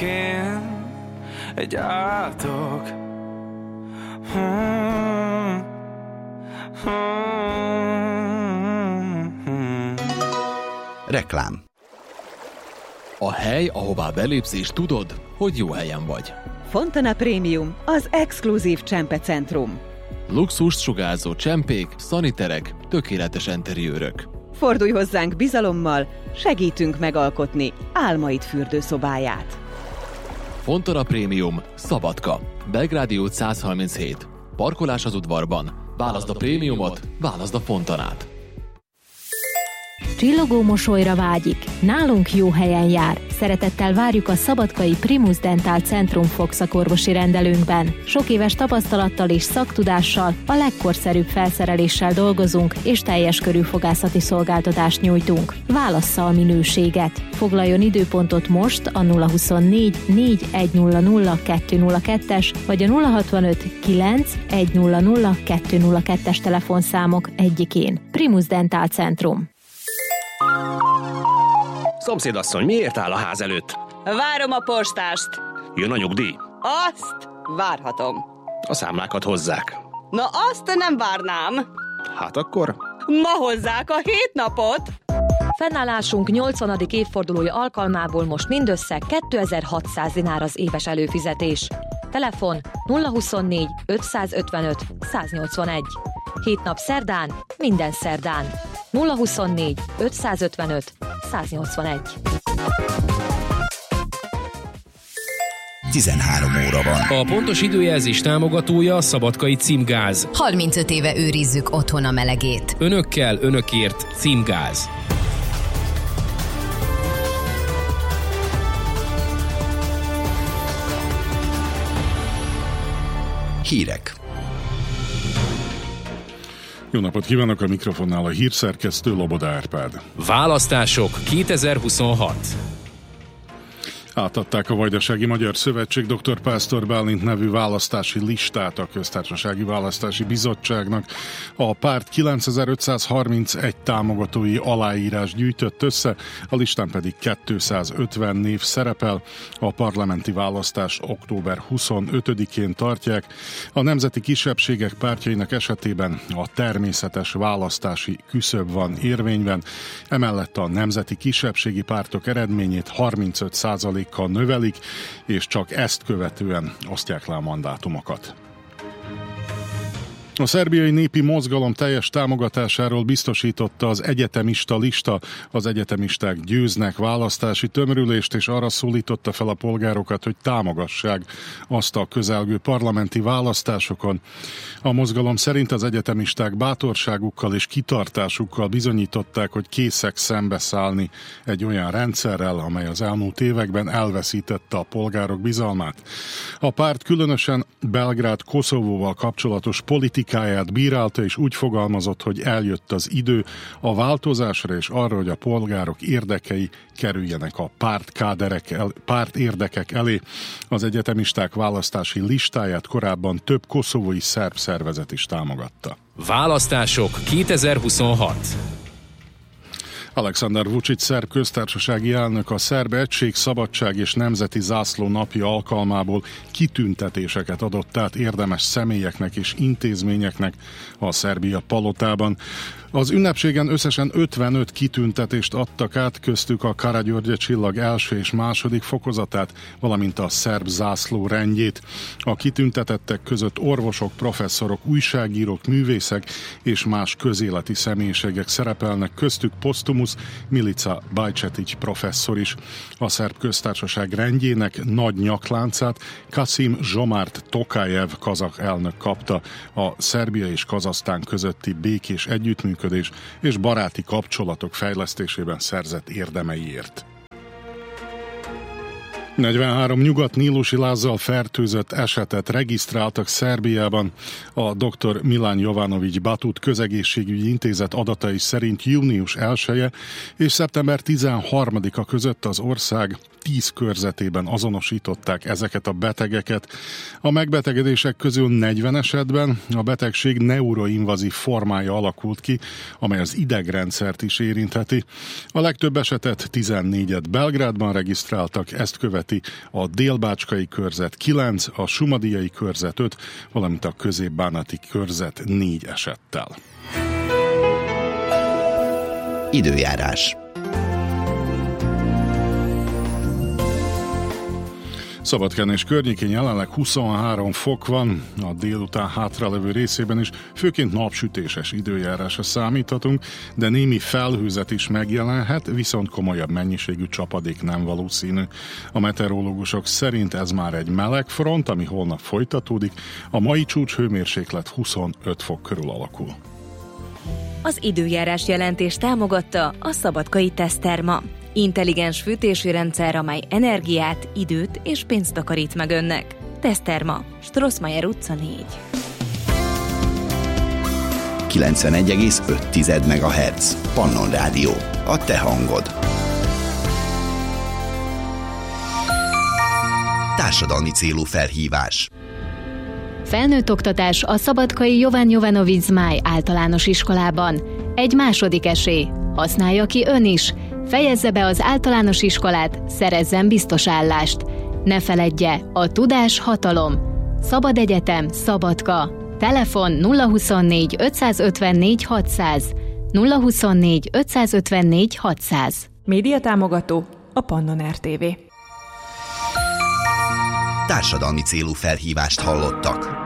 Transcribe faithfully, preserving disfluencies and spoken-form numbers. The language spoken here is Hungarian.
én egy átok. Hmm. Hmm. Reklám. A hely, ahová belépsz és tudod, hogy jó helyen vagy. Fontana Premium, az exkluzív csempecentrum. Luxust sugárzó csempék, szaniterek, tökéletes enteriőrök. Fordulj hozzánk bizalommal, segítünk megalkotni álmaid fürdőszobáját. Fontana Premium, Szabadka, Belgrádi út száz harminchét. Parkolás az udvarban. Válaszd a prémiumot, válaszd a Fontanát. Csillogó mosolyra vágyik. Nálunk jó helyen jár. Szeretettel várjuk a szabadkai Primus Dental Centrum fogszakorvosi rendelőnkben. Sok éves tapasztalattal és szaktudással, a legkorszerűbb felszereléssel dolgozunk, és teljes körű fogászati szolgáltatást nyújtunk. Válassza a minőséget. Foglaljon időpontot most a nulla huszonnégy négy egy nulla nulla kettő nulla kettes vagy a nulla hatvanöt kilenc egy nulla nulla kettő nulla kettes telefonszámok egyikén. Primus Dental Centrum. Szomszédasszony, miért áll a ház előtt? Várom a postást. Jön a nyugdíj? Azt várhatom. A számlákat hozzák. Na azt nem várnám. Hát akkor? Ma hozzák a hét napot. Fennállásunk nyolcvanadik évfordulója alkalmából most mindössze kétezer-hatszáz dinár az éves előfizetés. Telefon nulla huszonnégy ötszázötvenöt száznyolcvanegy. Hét nap szerdán, minden szerdán. nulla huszonnégy ötszázötvenöt száznyolcvanegy. tizenhárom óra van. A pontos időjelzés támogatója a Szabadkai Címgáz. harmincöt éve őrizzük otthon a melegét. Önökkel, önökért Címgáz. Hírek. Jó napot kívánok, a mikrofonnál a hírszerkesztő Loboda Árpád. Választások kétezer-huszonhat. Átadták a Vajdasági Magyar Szövetség dr. Pásztor Bálint nevű választási listát a Köztársasági Választási Bizottságnak. A párt kilencezer-ötszázharmincegy támogatói aláírás gyűjtött össze, a listán pedig kétszázötven név szerepel. A parlamenti választás október huszonötödikén tartják. A nemzeti kisebbségek pártjainak esetében a természetes választási küszöb van érvényben, emellett a nemzeti kisebbségi pártok eredményét harmincöt százalékkal növelik, és csak ezt követően osztják le a mandátumokat. A szerbiai népi mozgalom teljes támogatásáról biztosította az egyetemista lista. Az egyetemisták győznek választási tömörülést, és arra szólította fel a polgárokat, hogy támogassák azt a közelgő parlamenti választásokon. A mozgalom szerint az egyetemisták bátorságukkal és kitartásukkal bizonyították, hogy készek szembeszállni egy olyan rendszerrel, amely az elmúlt években elveszítette a polgárok bizalmát. A párt különösen Belgrád Koszovóval kapcsolatos politikai politikáját bírálta, és úgy fogalmazott, hogy eljött az idő a változásra, és arra, hogy a polgárok érdekei kerüljenek a pártkáderek el, párt érdekek elé. Az egyetemisták választási listáját korábban több koszovói szerb szervezet is támogatta. Választások kétezer-huszonhat. Aleksandar Vučić szerb köztársasági elnök a Szerb Egység, Szabadság és Nemzeti Zászló napja alkalmából kitüntetéseket adott át érdemes személyeknek és intézményeknek a Szerbia palotában. Az ünnepségen összesen ötvenöt kitüntetést adtak át, köztük a Karagyörgye csillag első és második fokozatát, valamint a szerb zászló rendjét. A kitüntetettek között orvosok, professzorok, újságírók, művészek és más közéleti személyiségek szerepelnek, köztük Posztumusz Milica Bajčetić professzor is. A szerb köztársaság rendjének nagy nyakláncát Kasim Zsomárt Tokajev kazak elnök kapta a Szerbia és Kazahsztán közötti békés együttműködés és baráti kapcsolatok fejlesztésében szerzett érdemeiért. negyvenhárom nyugat-nílusi lázzal fertőzött esetet regisztráltak Szerbiában. A dr. Milan Jovanović Batut közegészségügyi intézet adatai szerint június elseje és szeptember tizenharmadika között az ország tíz körzetében azonosították ezeket a betegeket. A megbetegedések közül negyven esetben a betegség neuroinvazív formája alakult ki, amely az idegrendszert is érintheti. A legtöbb esetet, tizennégyet Belgrádban regisztráltak, ezt követően körzeti, a Délbácskai körzet kilenc, a Sumadiai körzet öt, valamint a Középbánati körzet négy esettel. Időjárás. Szabadkán és környékén jelenleg huszonhárom fok van, a délután hátralevő részében is főként napsütéses időjárásra számíthatunk, de némi felhőzet is megjelenhet, viszont komolyabb mennyiségű csapadék nem valószínű. A meteorológusok szerint ez már egy meleg front, ami holnap folytatódik, a mai csúcs hőmérséklet huszonöt fok körül alakul. Az időjárás jelentés támogatta a Szabadkai Teszterma. Intelligens fűtési rendszer, amely energiát, időt és pénzt takarít meg önnek. Teszterma, Strossmayer utca négy. kilencvenegy egész öt megahertz. Pannon Rádió. A te hangod. Társadalmi célú felhívás. Felnőtt oktatás a Szabadkai Jovan Jovanovic Zmáj általános iskolában. Egy második esély. Használja ki ön is. Fejezze be az általános iskolát, szerezzen biztos állást. Ne feledje, a tudás hatalom. Szabad Egyetem, Szabadka. Telefon nulla huszonnégy ötszázötvennégy hatszáz. nulla huszonnégy ötszázötvennégy hatszáz. Média támogató a Pannon er té vé. Társadalmi célú felhívást hallottak.